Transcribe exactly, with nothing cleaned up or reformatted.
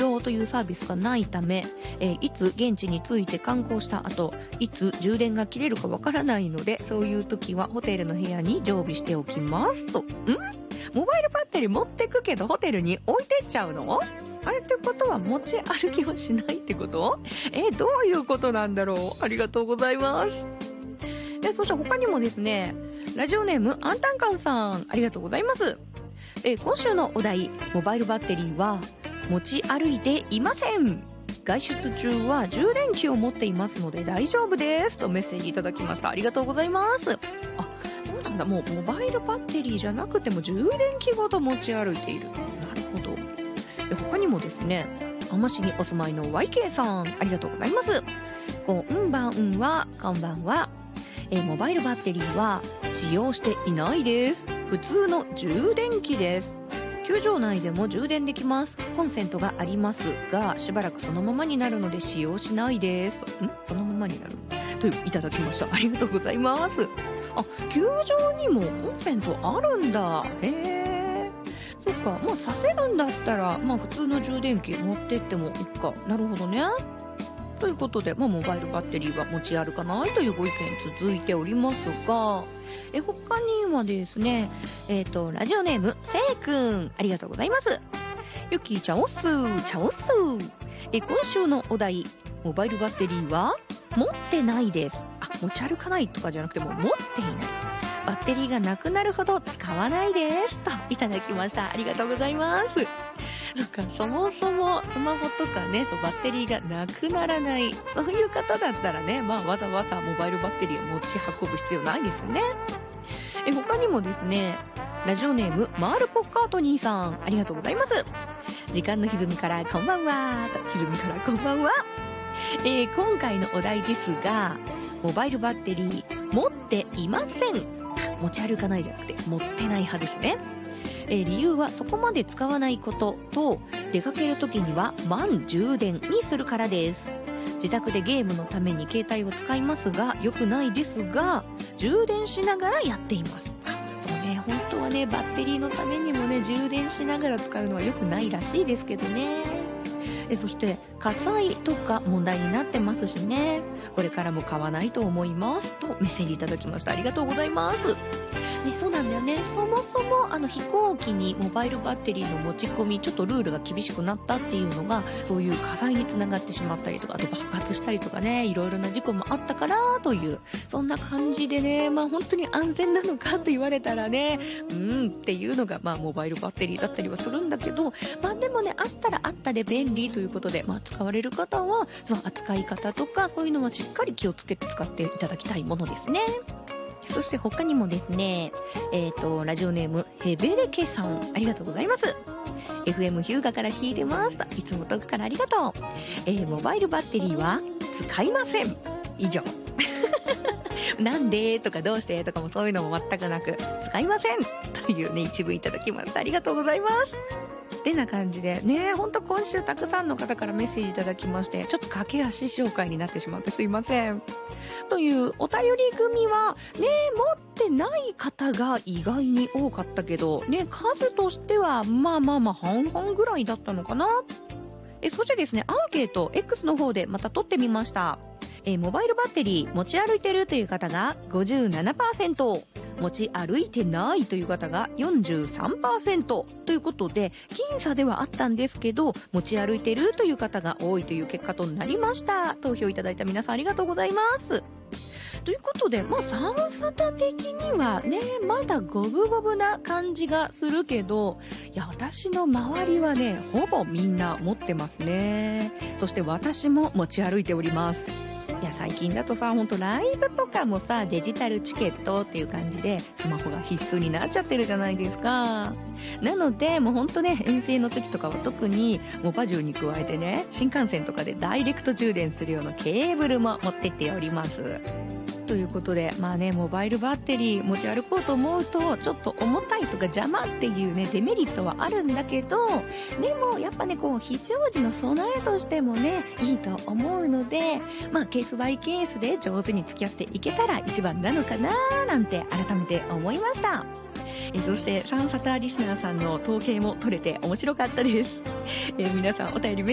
料というサービスがないため、えー、いつ現地に着いて観光した後、いつ充電が切れるかわからないので、そういう時はホテルの部屋に常備しておきますと。んモバイルバッテリー持ってくけどホテルに置いてっちゃうの？あれってことは持ち歩きはしないってこと？えー、どういうことなんだろう。ありがとうございます。えそして他にもですね、ラジオネームアンタンカンさん、ありがとうございます。え今週のお題、モバイルバッテリーは持ち歩いていません。外出中は充電器を持っていますので大丈夫ですとメッセージいただきました。ありがとうございます。あ、そうなんだ。もうモバイルバッテリーじゃなくても充電器ごと持ち歩いている。なるほど。え他にもですね、網走にお住まいの ワイケー さん、ありがとうございます。こんばんは、こんばんは。えモバイルバッテリーは使用していないです。普通の充電器です。球場内でも充電できます。コンセントがありますが、しばらくそのままになるので使用しないです。んそのままになるといただきました。ありがとうございます。あ、球場にもコンセントあるんだ。へえ。そっか、まあさせるんだったら、まあ普通の充電器持ってってもいいか。なるほどね。ということで、まあ、モバイルバッテリーは持ち歩かないというご意見続いておりますが、え他にはですね、えっとラジオネームせいくん、ありがとうございます。ゆきちゃおっすちゃおっす。え今週のお題、モバイルバッテリーは持ってないです。あ、持ち歩かないとかじゃなくても持っていない。バッテリーがなくなるほど使わないですといただきました。ありがとうございます。そっか、そもそもスマホとかね、そうバッテリーがなくならない、そういう方だったらね、まあわざわざモバイルバッテリーを持ち運ぶ必要ないですよね。え他にもですね、ラジオネームマールポッカートニーさん、ありがとうございます。時間の歪みからこんばんはと、歪みからこんばんは。えー、今回のお題ですが、モバイルバッテリー持っていません。持ち歩かないじゃなくて持ってない派ですね。えー、理由はそこまで使わないことと、出かける時には満充電にするからです。自宅でゲームのために携帯を使いますが、良くないですが充電しながらやっています。そうね、本当はね、バッテリーのためにもね、充電しながら使うのは良くないらしいですけどね。えそして火災とか問題になってますしね、これからも買わないと思いますとメッセージいただきました。ありがとうございます。ね、そうなんだよね。そもそもあの飛行機にモバイルバッテリーの持ち込み、ちょっとルールが厳しくなったっていうのが、そういう火災につながってしまったりとか、あと爆発したりとかね、いろいろな事故もあったからという、そんな感じでね、まあ本当に安全なのかと言われたらね、うんっていうのがまあモバイルバッテリーだったりはするんだけど、まあでもね、あったらあったで便利ということで、まあ使われる方はその扱い方とかそういうのはしっかり気をつけて使っていただきたいものですね。そして他にもですね、えっと、ラジオネーム、ヘベレケさん、ありがとうございます。エフエム ヒューガから聞いてますと、いつも遠くからありがとう。えー、モバイルバッテリーは使いません。以上。なんでとかどうしてとかもそういうのも全くなく、使いませんというね、一文いただきました。ありがとうございます。ってな感じでね、ほんと今週たくさんの方からメッセージいただきまして、ちょっと駆け足紹介になってしまってすいません。というお便り組はね、持ってない方が意外に多かったけどね、数としてはまあまあまあ半々ぐらいだったのかな。えそしてですね、アンケート X の方でまた取ってみました。えモバイルバッテリー持ち歩いてるという方が ごじゅうななパーセント、持ち歩いてないという方が よんじゅうさんパーセント ということで、僅差ではあったんですけど、持ち歩いてるという方が多いという結果となりました。投票いただいた皆さんありがとうございます。ということで、まあサンサタ的にはね、まだ五分五分な感じがするけど、いや私の周りはね、ほぼみんな持ってますね。そして私も持ち歩いております。いや最近だとさ、ほんとライブとかもさ、デジタルチケットっていう感じでスマホが必須になっちゃってるじゃないですか。なのでもうほんとね、遠征の時とかは特にモバ充に加えてね、新幹線とかでダイレクト充電するようなケーブルも持ってっております。ということで、まあね、モバイルバッテリー持ち歩こうと思うとちょっと重たいとか邪魔っていうね、デメリットはあるんだけど、でもやっぱね、こう非常時の備えとしてもね、いいと思うので、まあケースバイケースで上手に付き合っていけたら一番なのかななんて改めて思いました。えそしてサンサタリスナーさんの統計も取れて面白かったです。え皆さんお便り